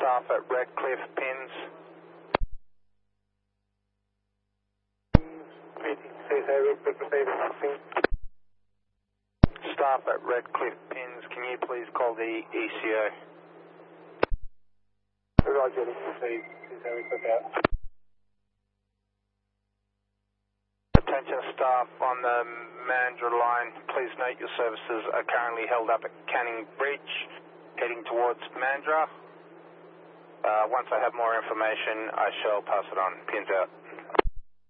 Staff at Redcliffe, pins. Staff at Redcliffe, pins. Can you please call the ECO? Roger, out. Attention staff on the Mandurah line, please note your services are currently held up at Canning Bridge, heading towards Mandurah. Once I have more information, I shall pass it on. Pins out.